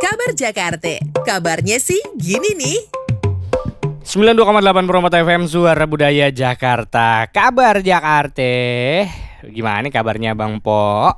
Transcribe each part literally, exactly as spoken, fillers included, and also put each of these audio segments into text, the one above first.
Kabar Jakarta. Kabarnya sih gini nih. sembilan puluh dua koma delapan Promote F M Suara Budaya Jakarta. Kabar Jakarta. Gimana kabarnya Bang Po?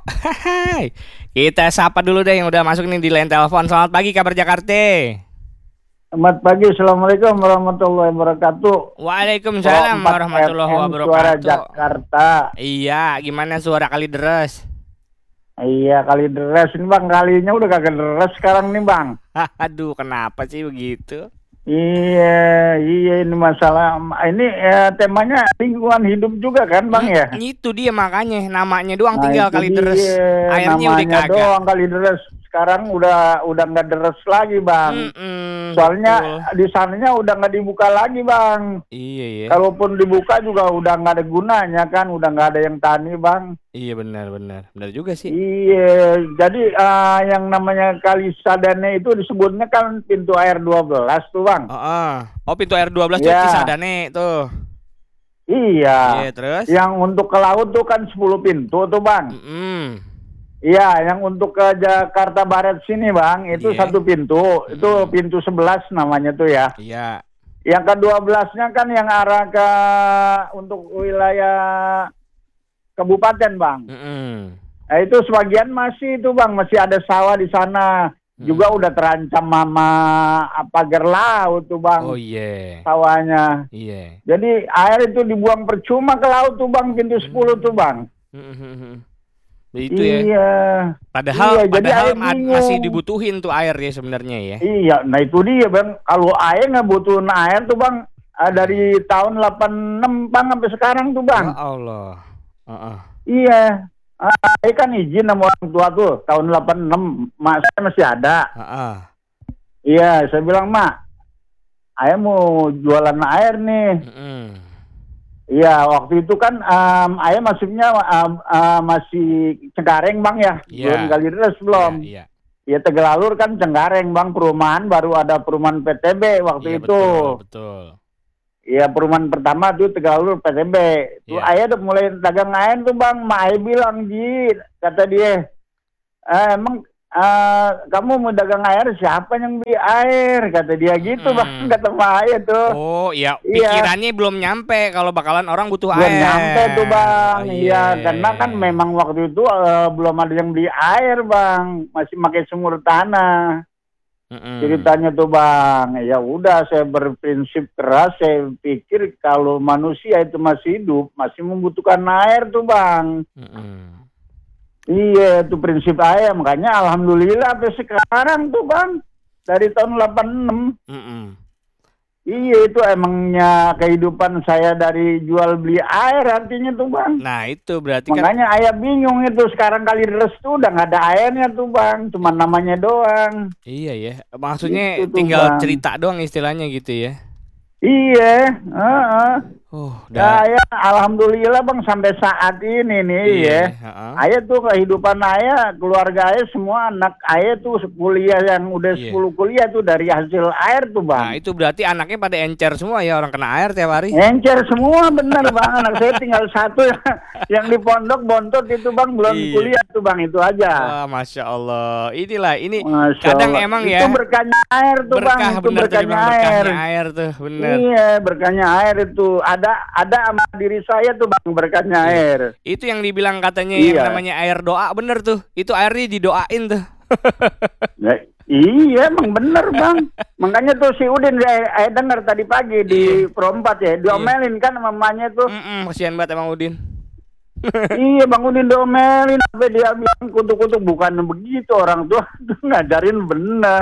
Kita sapa dulu deh yang udah masuk nih di line telepon. Selamat pagi Kabar Jakarta. Selamat pagi, Assalamualaikum warahmatullahi wabarakatuh. Waalaikumsalam warahmatullahi wabarakatuh. Suara Jakarta. Iya, gimana suara Kalideres? Iya, Kalideres ini Bang, kalinya udah kagak deres sekarang nih Bang. Aduh, kenapa sih begitu? Iya, iya ini masalah ini ya, temanya lingkungan hidup juga kan Bang ya. Itu dia makanya namanya doang Nah, tinggal itu Kalideres. dia, Airnya udah namanya kagak. doang Kalideres. Sekarang udah udah nggak deres lagi Bang. Mm-mm, Soalnya betul. di sananya udah nggak dibuka lagi Bang. Iya ya. Kalaupun dibuka juga udah nggak ada gunanya kan, udah nggak ada yang tani Bang. Iya benar benar. Benar juga sih. Iya, jadi uh, yang namanya Kali Sadane itu disebutnya kan pintu air dua belas tuh Bang. Oh, oh. oh pintu air dua belas tuh Ya. Cisadane tuh. Iya. Iya, terus? Yang untuk ke laut tuh kan sepuluh pintu tuh Bang. Mm-mm. Iya, yang untuk ke Jakarta Barat sini Bang, itu Iya. satu pintu. Itu Mm-mm. pintu sebelas namanya tuh ya. Iya. Yang ke dua belasnya kan yang arah ke untuk wilayah kabupaten Bang. Mm-mm. Nah, itu sebagian masih itu Bang, masih ada sawah di sana. Juga udah terancam sama pagar laut tuh Bang. Oh iya. Sawahnya. Iya. Jadi air itu dibuang percuma ke laut tuh Bang, pintu sepuluh tuh Bang. Mm-mm. Itu ya. Iya. Padahal Iya, jadi padahal air ma- bingung. masih dibutuhin tuh air ya sebenarnya ya. Iya, nah itu dia Bang. Kalau air nggak butuhin air tuh Bang, ah, dari tahun delapan puluh enam Bang sampai sekarang tuh Bang. Ya Allah. Uh-uh. Iya. Ah, saya kan izin sama orang tua tuh tahun delapan puluh enam, mak saya masih ada. Uh-uh. Iya, saya bilang, "Mak, ayah mau jualan air nih." Mm-mm. Iya, waktu itu kan um, ayah masuknya um, uh, masih Cengkareng Bang ya, Iya. belum Kalideres belum. Iya. Ya Tegalalur kan Cengkareng Bang, perumahan baru ada perumahan P T B waktu Iya, itu. betul, betul. Iya, perumahan pertama tuh Tegalalur P T B. Tuh Iya. ayah udah mulai dagang air tuh Bang, mak ayah bilang, "Ji," kata dia, "Eh, emang eh, kamu mau dagang air, siapa yang beli air?" Kata dia gitu Bang, Mm. kata mak ayah tuh. Oh iya, Iya. pikirannya belum nyampe kalau bakalan orang butuh Belum air. nyampe tuh Bang, Oh, iya, karena kan memang waktu itu eh, belum ada yang beli air Bang, masih pakai sumur tanah. Mm-mm. Ceritanya tuh Bang, ya udah saya berprinsip keras, saya pikir kalau manusia itu masih hidup, masih membutuhkan air tuh Bang. Mm-mm. Iya, itu prinsip saya, makanya alhamdulillah sampai sekarang tuh Bang, dari tahun delapan puluh enam. Mm-mm. Iya, itu emangnya kehidupan saya dari jual beli air artinya tuh Bang. Nah itu berarti kan. Makanya ayah bingung itu sekarang Kalideres tuh udah nggak ada airnya tuh Bang, cuma namanya doang. Iya ya, maksudnya Gitu tuh, tinggal Bang. cerita doang istilahnya gitu ya. Iya, heeh. Oh, Nah, udah. ya alhamdulillah Bang sampai saat ini nih ya. heeh. Ayah tuh kehidupan ayah, keluarga ayah semua anak ayah tuh kuliah yang udah Iya. sepuluh kuliah tuh dari hasil air tuh Nah Bang. itu berarti anaknya pada encer semua ya, orang kena air tiap hari. Encer semua bener Bang, anak saya tinggal satu yang, yang di pondok bontot itu Bang, belum Iya. kuliah tuh Bang, itu aja. Wah, masya Allah. Inilah ini Masya kadang Allah. emang itu ya berkahnya air tuh berkah Bang, itu bener tadi berkahnya bang, air. berkahnya air tuh bener. Iya, berkahnya air itu. Ada ada sama diri saya tuh Bang, berkahnya Iya. air. Itu yang dibilang katanya Iya. yang namanya air doa bener tuh. Itu airnya didoain tuh. Ya, iya emang bener Bang. Makanya tuh si Udin saya, saya dengar tadi pagi di Perempat ya, diomelin kan sama mamanya tuh. Mm-mm, kasihan banget emang Udin. Iya Bang Udin diomelin, sampai dia bilang kutuk-kutuk, bukan begitu orang tua tuh ngajarin benar.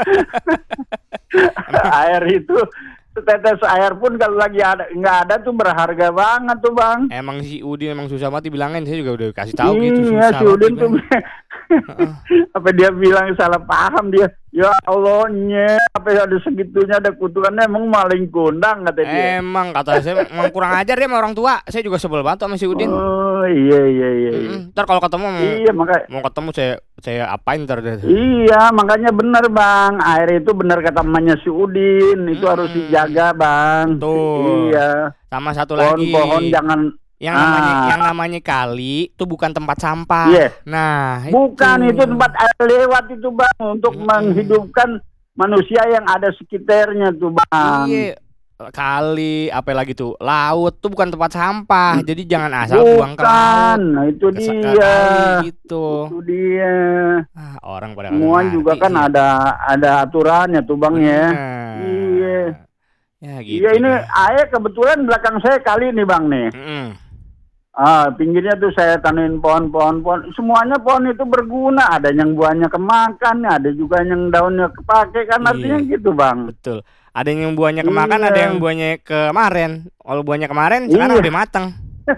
Air itu setetes air pun kalau lagi ada nggak ada tuh berharga banget tuh Bang. Emang si Udin emang susah banget dibilangin. Saya juga udah kasih tahu gitu Iya susah si Udin banget tuh dibilangin. apa dia bilang salah paham dia. Ya Allah nye, apa ada segitunya ada kutukannya, emang maling kundang kata dia. Emang kata saya emang kurang ajar dia sama orang tua. Saya juga sebel banget sama si Udin. Oh iya iya iya. iya. Mm-mm. Ntar kalau ketemu mau, Iya makanya. mau ketemu saya saya apain ntar deh. Iya, makanya benar Bang. Air itu benar kata emaknya si Udin, itu Mm-mm. harus dijaga Bang. Betul. Iya. Sama satu lagi. Pohon-pohon jangan Yang namanya Ah. yang namanya kali itu bukan tempat sampah. Iya. Nah, Bukan itu tempat air lewat itu bang, untuk Mm-mm. menghidupkan manusia yang ada sekitarnya tuh bang. Iya, kali apa lagi tuh? Laut tuh bukan tempat sampah. Jadi jangan asal buang ke Bukan, laut. nah itu Ke, ke dia. kali gitu. Itu dia. Ah, orang pada Semua kagak juga ngerti kan sih. ada ada aturannya tuh bang ya. Bener. Iya. Ya gitu. Iya ini deh. air kebetulan belakang saya kali nih bang nih. Mm-mm. Ah, pinggirnya tuh saya tanamin pohon-pohon, pohon. Semuanya pohon itu berguna. Ada yang buahnya kemakan, ada juga yang daunnya kepake kan, artinya Iya. gitu bang. Betul. Ada yang buahnya kemakan, Iya. ada yang buahnya kemarin. Kalau buahnya kemarin sekarang Iya. udah matang.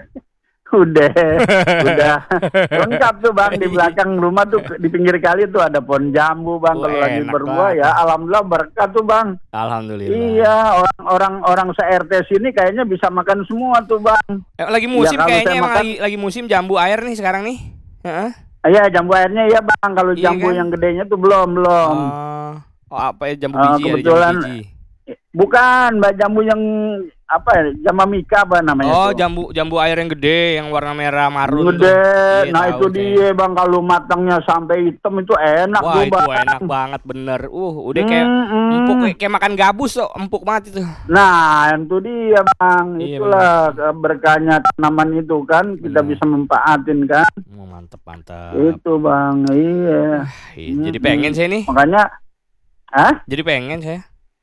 Udah, udah lengkap tuh bang. Di belakang rumah tuh di pinggir kali tuh ada pohon jambu bang. Oh, Kalau lagi enak berbuah banget. ya, alhamdulillah berkah tuh bang. Alhamdulillah. Iya, orang-orang orang se-R T sini kayaknya bisa makan semua tuh bang. Eh, lagi musim Ya, kalau kayaknya saya emang makan- lagi lagi musim jambu air nih sekarang nih. Heeh. Iya, jambu airnya ya bang. Kalau Iya jambu kan? yang gedenya tuh belum belum. Oh, oh apa ya jambu Ah, biji ya, kebetulan jambu biji. Bukan, mbak jambu yang apa ya? Jamamika apa namanya Oh, tuh? jambu jambu air yang gede yang warna merah marun tuh. Gede. Iya, Nah tahu itu saya. dia bang, kalau matangnya sampai hitam itu enak Wah, tuh itu bang. enak banget bener. Uh, udah kayak Hmm, hmm. empuk kayak, kayak makan gabus tuh, empuk banget itu. Nah itu dia bang, Iya, itulah berkahnya tanaman itu kan, kita Benar. bisa manfaatin kan. Oh, mantep mantep. Itu bang, iya. Ih, jadi Hmm, pengen saya nih. Makanya, ah Jadi pengen saya.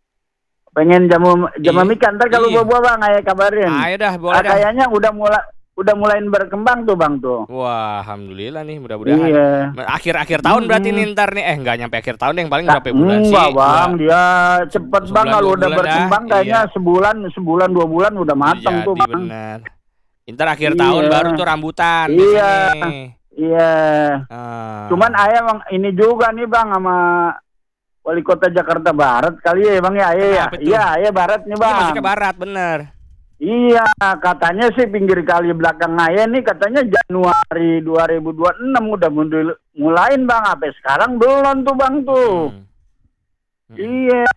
pengen jamu jamamika. Ntar kalau Iya. buah bang, ayo kabarin. Ayo dah, Ah, boleh dah. kayaknya udah mulai udah mulai berkembang tuh bang tuh. Wah, alhamdulillah nih, mudah-mudahan. Iya. Akhir-akhir tahun berarti Hmm. nih ntar nih. Eh, nggak nyampe akhir tahun deh, yang paling berapa bulan sih? Enggak bang, Dua- dia cepet sebulan, bang kalau dua udah bulan berkembang dah, kayaknya iya. sebulan sebulan dua bulan udah matang Jadi tuh bang. bener. Ntar akhir Iya. tahun baru tuh rambutan. Iya. biasanya. Iya. Ah. Cuman ayah bang ini juga nih bang sama wali kota Jakarta Barat kali ya bang ya ayah ya. Kenapa tuh? Iya ayah Barat nih Iya, bang. masih ke barat, bener. Iya katanya sih pinggir kali belakang ayah nih katanya Januari dua ribu dua puluh enam udah mul- mulain bang. Sampai sekarang belum tuh bang tuh. Hmm. Hmm. Iya.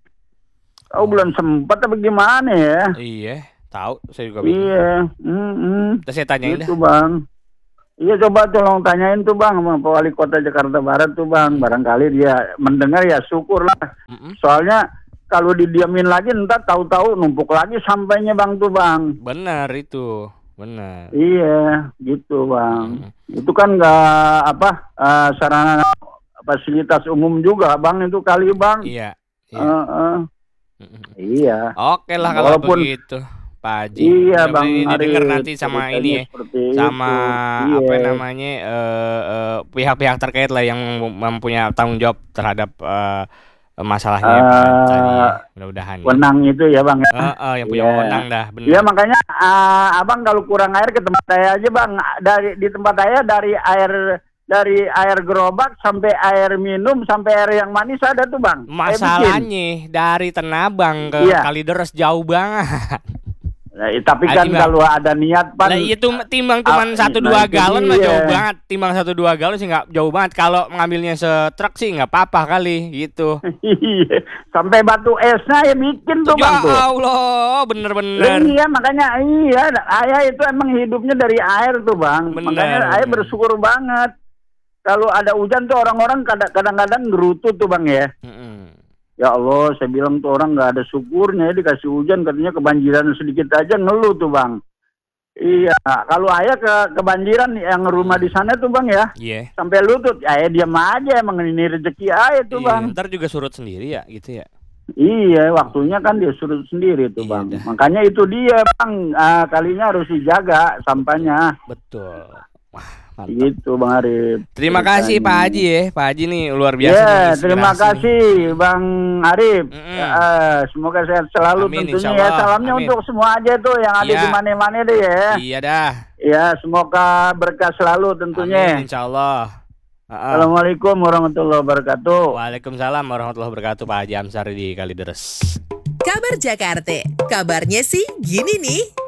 Tahu belum sempat apa gimana ya? Iya, tahu. Saya juga bingung. Iya. Mm-mm. Terus saya tanyain dah. Itu bang. Iya coba tolong tanyain tuh bang sama Pak Wali Kota Jakarta Barat tuh bang. Barangkali dia mendengar ya syukur lah. Mm-mm. Soalnya kalau didiamin lagi ntar tahu-tahu numpuk lagi sampainya bang tuh bang. Bener itu, bener. Iya gitu bang. Mm. Itu kan nggak apa eh, sarana fasilitas umum juga bang itu kali bang. Iya. Iya. Eh, eh. Mm-mm. Iya. Oke lah kalau Walaupun- begitu, Pak Haji. Iya Mudah-mudahan bang. ini Arif, didengar nanti sama ceritanya ini ya, seperti sama itu. apa Iya. namanya eh, eh, pihak-pihak terkait lah yang mempunyai tanggung jawab terhadap eh, masalahnya Eh, Pak tadi. Mudah-mudahan. Ya. Wenang itu ya bang. ya. Eh, eh, yang punya Iya. wewenang dah, bener. Iya makanya ah, abang kalau kurang air ke tempat saya aja bang. Dari di tempat saya dari air dari air gerobak sampai air minum sampai air yang manis ada tuh bang. Saya bikin. Masalahnya dari Tenabang ke Iya. Kalideres jauh banget. Nah, tapi Haji, kan Bang. kalau ada niat pan. Lah itu timbang cuman Ah, satu nah, dua itu galon mah dia. jauh banget. Timbang satu dua galon sih nggak jauh banget. Kalau mengambilnya setruk sih nggak apa-apa kali gitu. Iya. Sampai batu esnya ya bikin tuh bang Ya tuh. Allah, bener-bener. Iya makanya iya ayah itu emang hidupnya dari air tuh bang. Bener, Makanya ayah bener. bersyukur banget. Kalau ada hujan tuh orang-orang kadang- kadang-kadang gerutu tuh bang ya. Mm-mm. Ya Allah, saya bilang tuh orang nggak ada syukurnya ya dikasih hujan katanya kebanjiran sedikit aja ngeluh tuh bang. Iya, kalau ayah ke kebanjiran yang rumah di sana tuh bang ya Iya. sampai lutut, ayah diam aja emang ini rezeki ayah tuh Iya, bang. ntar juga surut sendiri ya gitu ya. Iya, waktunya kan dia surut sendiri tuh Iya bang. dah. Makanya itu dia bang, ah, kalinya harus dijaga sampahnya. Betul. Wah, mantap. Gitu bang Arif. Terima kasih Pak Haji ya. Pak Haji nih luar biasa Ya, nih, terima inspirasi kasih Bang Arif. Mm-mm. Ya, eh, semoga sehat selalu Amin, tentunya insya ya. Allah. Salamnya Amin. untuk semua aja tuh yang ada Iya. di mana-mana deh ya. nih. Iya dah. Ya, semoga berkah selalu tentunya. Amin, insya Allah. Heeh. Assalamualaikum warahmatullahi wabarakatuh. Waalaikumsalam warahmatullahi wabarakatuh Pak Haji Amsari di Kalideres. Kabar Jakarta. Kabarnya sih gini nih.